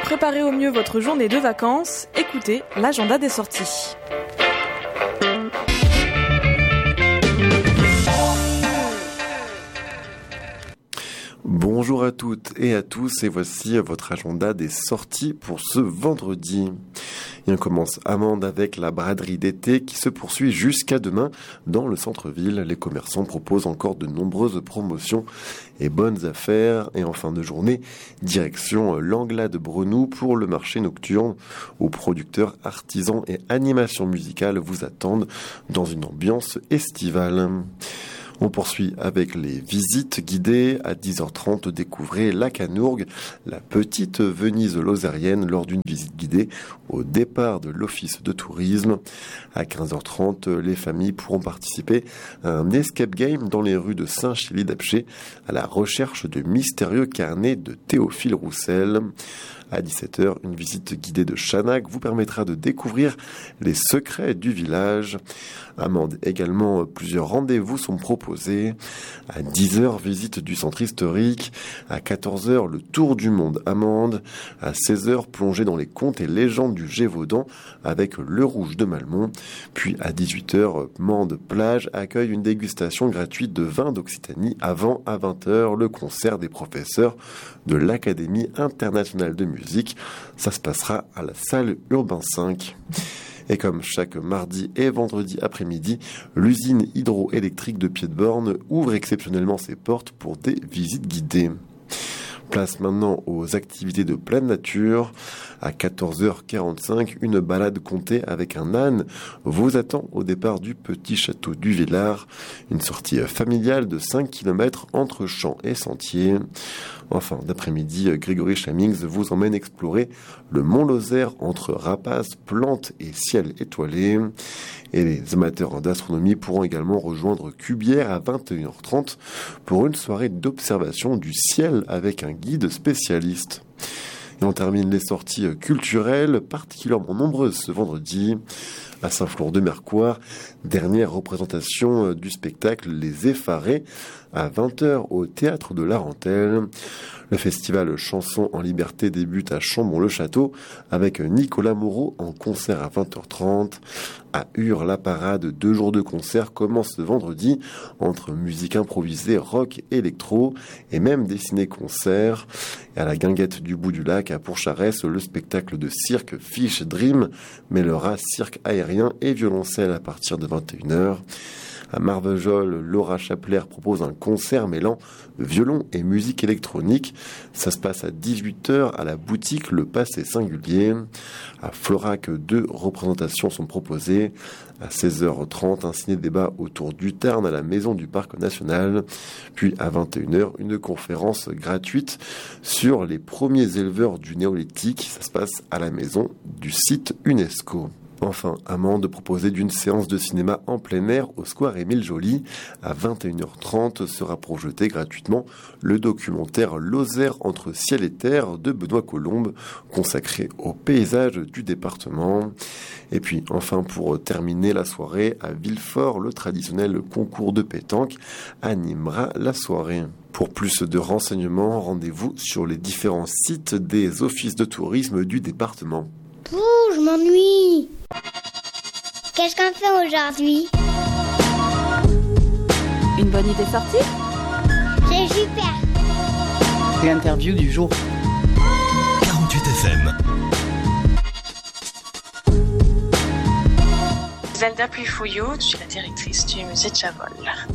préparer au mieux votre journée de vacances, écoutez l'agenda des sorties. Bonjour à toutes et à tous, et voici votre agenda des sorties pour ce vendredi. Et on commence Amande avec la braderie d'été qui se poursuit jusqu'à demain dans le centre-ville. Les commerçants proposent encore de nombreuses promotions et bonnes affaires. Et en fin de journée, direction l'Angla de Brenoux pour le marché nocturne où producteurs, artisans et animations musicales vous attendent dans une ambiance estivale. On poursuit avec les visites guidées. À 10h30, découvrez la Canourgue, la petite Venise lozérienne, lors d'une visite guidée au départ de l'office de tourisme. À 15h30, les familles pourront participer à un escape game dans les rues de Saint-Chély-d'Apcher à la recherche de mystérieux carnets de Théophile Roussel. À 17h, une visite guidée de Chanac vous permettra de découvrir les secrets du village. À Mende également, plusieurs rendez-vous sont proposés. À 10h, visite du centre historique. À 14h, le tour du monde à Mende. À 16h, plongée dans les contes et légendes du Gévaudan avec le Rouge de Malmont. Puis à 18h, Mende plage accueille une dégustation gratuite de vin d'Occitanie avant à 20h le concert des professeurs de l'Académie internationale de musique. Ça se passera à la salle Urbain 5. Et comme chaque mardi et vendredi après-midi, l'usine hydroélectrique de Pied-de-Borne ouvre exceptionnellement ses portes pour des visites guidées. Place maintenant aux activités de pleine nature. À 14h45, une balade comptée avec un âne vous attend au départ du petit château du Villard. Une sortie familiale de 5 km entre champs et sentiers. En fin d'après-midi, Grégory Chamings vous emmène explorer le Mont Lozère entre rapaces, plantes et ciel étoilé. Et les amateurs d'astronomie pourront également rejoindre Cubière à 21h30 pour une soirée d'observation du ciel avec un guide spécialiste. Et on termine les sorties culturelles, particulièrement nombreuses ce vendredi. À Saint-Flour-de-Mercoire, dernière représentation du spectacle Les Effarés à 20h au Théâtre de l'Arentelle. Le festival Chansons en Liberté débute à Chambon-le-Château avec Nicolas Moreau en concert à 20h30. À Ur, la parade, 2 jours de concert commence ce vendredi entre musique improvisée, rock, électro et même des ciné-concerts. Et à la Guinguette du Bout du Lac à Pourcharès, le spectacle de cirque Fish Dream mêlera cirque aérien et violoncelle à partir de 21h. À Marvejols, Laura Chapler propose un concert mêlant violon et musique électronique. Ça se passe à 18h à la boutique Le Passé Singulier. À Florac, 2 représentations sont proposées. À 16h30, un ciné-débat autour du Tarn à la Maison du Parc National. Puis à 21h, une conférence gratuite sur les premiers éleveurs du Néolithique. Ça se passe à la maison du site UNESCO. Enfin, Amande proposait d'une séance de cinéma en plein air au square Émile Joly. À 21h30 sera projeté gratuitement le documentaire Lozère entre ciel et terre de Benoît Colombe, consacré au paysage du département. Et puis, enfin, pour terminer la soirée, à Villefort, le traditionnel concours de pétanque animera la soirée. Pour plus de renseignements, rendez-vous sur les différents sites des offices de tourisme du département. Pouh, je m'ennuie. Qu'est-ce qu'on fait aujourd'hui? Une bonne idée sortie? C'est super. L'interview du jour. 48 FM. Zelda Puyfouillot, je suis la directrice du musée de Chavol.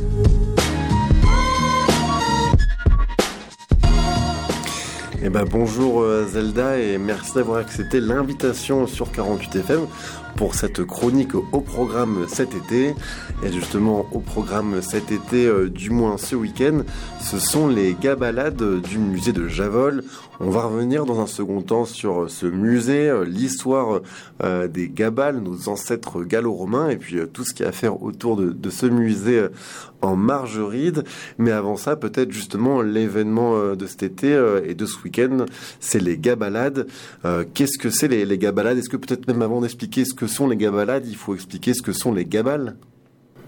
Eh ben bonjour Zelda et merci d'avoir accepté l'invitation sur 48 FM pour cette chronique au programme cet été. Et justement au programme cet été, du moins ce week-end, ce sont les gabalades du musée de Javol. On va revenir dans un second temps sur ce musée, l'histoire des Gabales, nos ancêtres gallo-romains, et puis tout ce qu'il y a à faire autour de ce musée en Margeride. Mais avant ça, peut-être justement l'événement de cet été et de ce week-end, c'est les gabalades. Qu'est-ce que c'est les gabalades? Est-ce que peut-être même avant d'expliquer ce que sont les gabalades, il faut expliquer ce que sont les gabales?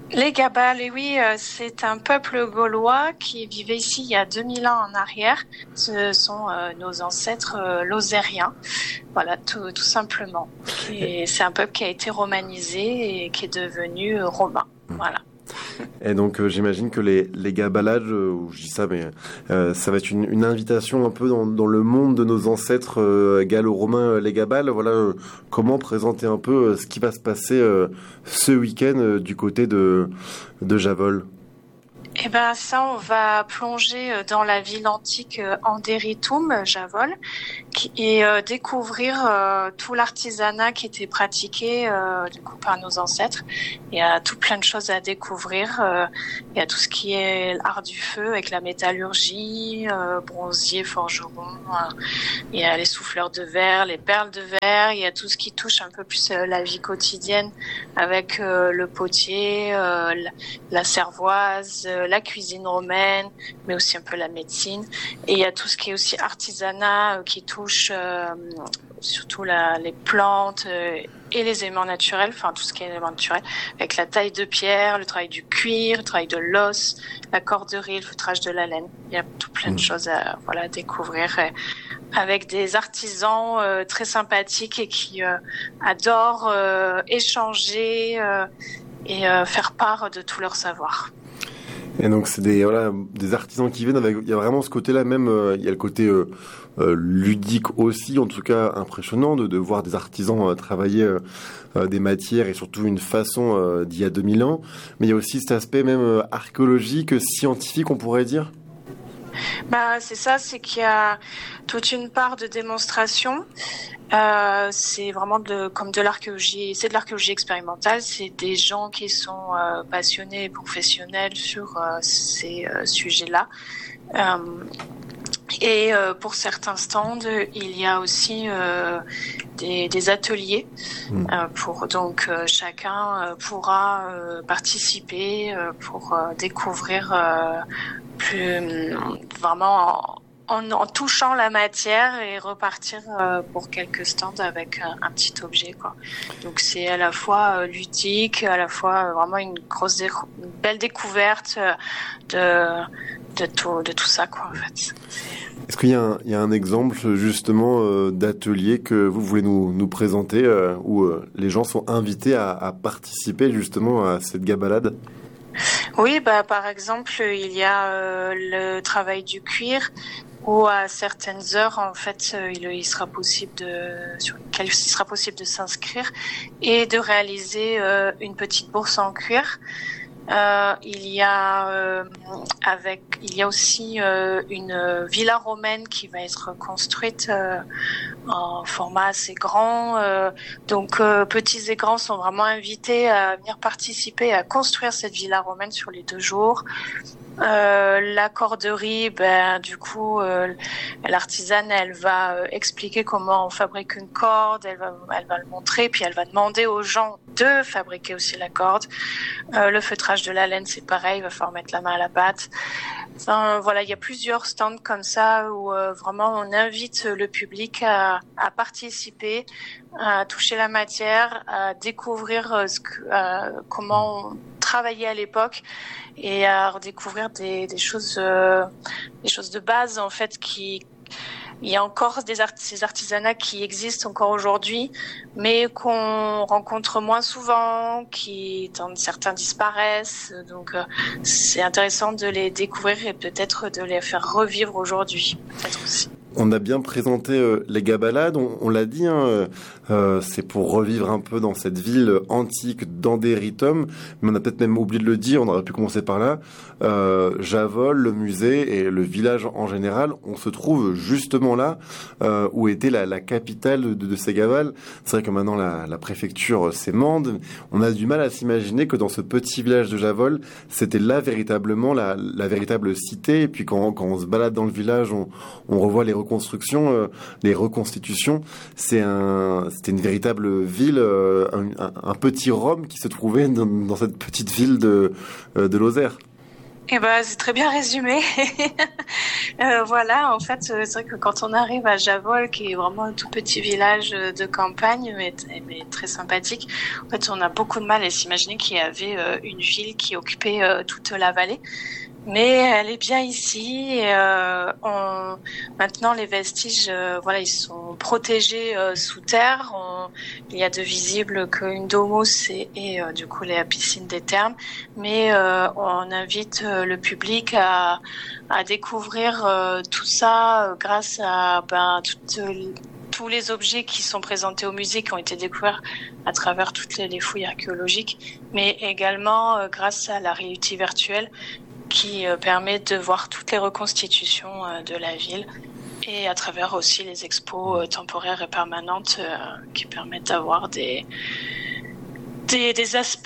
Les Gabales, et oui, c'est un peuple gaulois qui vivait ici il y a 2000 ans en arrière. Ce sont nos ancêtres lozériens, voilà, tout simplement. Et c'est un peuple qui a été romanisé et qui est devenu romain, voilà. Et donc j'imagine que les gabalades, je dis ça, mais ça va être une invitation un peu dans le monde de nos ancêtres gallo-romains, les gabales. Voilà, comment présenter un peu ce qui va se passer ce week-end du côté de Javol. Eh ben ça, on va plonger dans la ville antique Anderytum, Javol, et découvrir tout l'artisanat qui était pratiqué du coup par nos ancêtres. Il y a tout plein de choses à découvrir. Il y a tout ce qui est l'art du feu avec la métallurgie, bronzier, forgeron. Il y a les souffleurs de verre, les perles de verre. Il y a tout ce qui touche un peu plus la vie quotidienne avec le potier, la cervoise, la cuisine romaine, mais aussi un peu la médecine. Et il y a tout ce qui est aussi artisanat qui touche surtout les plantes et les éléments naturels, enfin tout ce qui est éléments naturels, avec la taille de pierre, le travail du cuir, le travail de l'os, la corderie, le feutrage de la laine. Il y a tout plein de choses à découvrir avec des artisans très sympathiques et qui adorent échanger et faire part de tout leur savoir. Et donc c'est des artisans qui viennent avec, il y a vraiment ce côté-là même, il y a le côté ludique aussi, en tout cas impressionnant de voir des artisans travailler des matières et surtout une façon d'il y a 2000 ans. Mais il y a aussi cet aspect même archéologique, scientifique, on pourrait dire. C'est ça, c'est qu'il y a toute une part de démonstration. C'est vraiment comme de l'archéologie, c'est de l'archéologie expérimentale. C'est des gens qui sont passionnés et professionnels sur ces sujets-là. Et pour certains stands, il y a aussi des ateliers pour donc chacun pourra participer pour découvrir plus vraiment en touchant la matière et repartir pour quelques stands avec un petit objet, quoi. Donc c'est à la fois ludique, à la fois vraiment une belle découverte de tout ça, quoi, en fait. Est-ce qu'il y a un exemple justement d'atelier que vous voulez nous présenter où les gens sont invités à participer justement à cette gabalade? Oui, par exemple, il y a le travail du cuir où à certaines heures, en fait, il sera possible sur lesquelles il sera possible de s'inscrire et de réaliser une petite bourse en cuir. Il y a aussi une villa romaine qui va être construite en format assez grand. Donc petits et grands sont vraiment invités à venir participer à construire cette villa romaine sur les 2 jours. La corderie, du coup, l'artisane, elle va expliquer comment on fabrique une corde, elle va le montrer, puis elle va demander aux gens de fabriquer aussi la corde. Le feutrage de la laine, c'est pareil, il va falloir mettre la main à la pâte. Enfin, voilà, il y a plusieurs stands comme ça où vraiment on invite le public à participer, à toucher la matière, à découvrir comment on travaillait à l'époque et à redécouvrir des choses de base, en fait, il y a encore ces artisanats qui existent encore aujourd'hui, mais qu'on rencontre moins souvent, certains disparaissent. Donc, c'est intéressant de les découvrir et peut-être de les faire revivre aujourd'hui, peut-être aussi. On a bien présenté les gabalades, on l'a dit, c'est pour revivre un peu dans cette ville antique d'Anderrytum, mais on a peut-être même oublié de le dire, on aurait pu commencer par là. Javol, le musée et le village en général, on se trouve justement là où était la capitale de ces gabales. C'est vrai que maintenant la préfecture c'est Mende. On a du mal à s'imaginer que dans ce petit village de Javol, c'était là véritablement la véritable cité. Et puis quand on se balade dans le village, on revoit les reconstructions, les reconstitutions. C'était une véritable ville, un petit Rome qui se trouvait dans cette petite ville de Lozère. C'est très bien résumé. Voilà, en fait, c'est vrai que quand on arrive à Javol, qui est vraiment un tout petit village de campagne, mais très sympathique, en fait, on a beaucoup de mal à s'imaginer qu'il y avait une ville qui occupait toute la vallée. Mais elle est bien ici. Et, maintenant, les vestiges, ils sont protégés sous terre. Il y a de visible qu'une domus et du coup la piscine des thermes. Mais on invite le public à découvrir tout ça grâce à tous les objets qui sont présentés au musée, qui ont été découverts à travers toutes les fouilles archéologiques, mais également grâce à la réalité virtuelle qui permet de voir toutes les reconstitutions de la ville et à travers aussi les expos temporaires et permanentes qui permettent d'avoir des aspects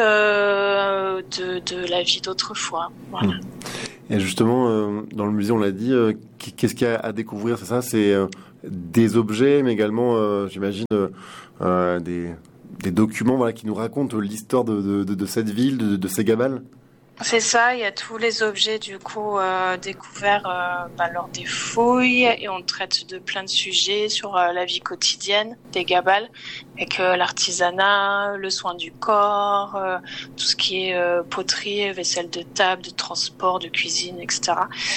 de la vie d'autrefois. Voilà. Et justement, dans le musée, on l'a dit, qu'est-ce qu'il y a à découvrir? C'est ça, c'est des objets, mais également, j'imagine, des documents qui nous racontent l'histoire de cette ville, de ces Gabales. C'est ça, il y a tous les objets du coup découverts lors des fouilles et on traite de plein de sujets sur la vie quotidienne des Gabales, avec l'artisanat, le soin du corps, tout ce qui est poterie, vaisselle de table, de transport, de cuisine, etc.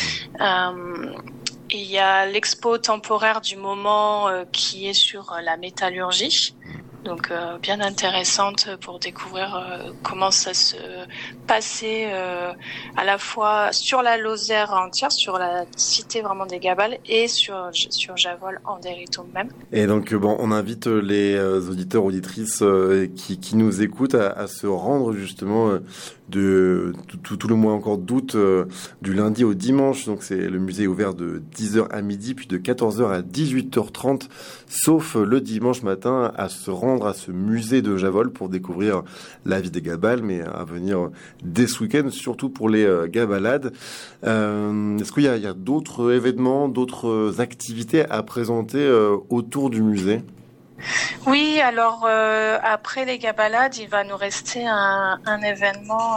Et il y a l'expo temporaire du moment qui est sur la métallurgie. Donc bien intéressante pour découvrir comment ça se passait à la fois sur la Lozère entière, sur la cité vraiment des Gabales et sur Javol en Derrito même. Et donc on invite les auditeurs, auditrices qui nous écoutent à se rendre justement de tout le mois encore d'août, du lundi au dimanche. Donc le musée est ouvert de 10h à midi, puis de 14h à 18h30, sauf le dimanche matin, à se rendre à ce musée de Javol pour découvrir la vie des Gabales, mais à venir dès ce week-end, surtout pour les Gabalades. Est-ce qu'il y a d'autres événements, d'autres activités à présenter autour du musée ? Oui, alors après les Gabalades, il va nous rester un événement,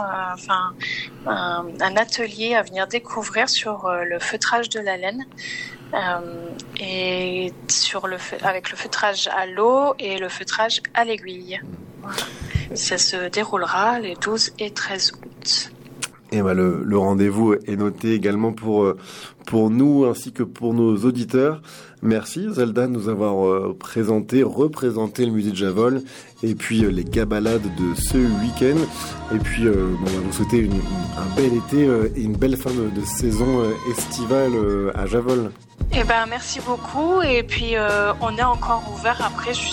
un atelier à venir découvrir sur le feutrage de la laine. Et avec le feutrage à l'eau et le feutrage à l'aiguille. Voilà. Ça se déroulera les 12 et 13 août. Et le rendez-vous est noté également pour nous ainsi que pour nos auditeurs. Merci Zelda de nous avoir représenté le musée de Javol et puis les Gabalades de ce week-end. Et puis on va vous souhaiter un bel été et une belle fin de saison estivale à Javol. Merci beaucoup. Et puis on est encore ouvert après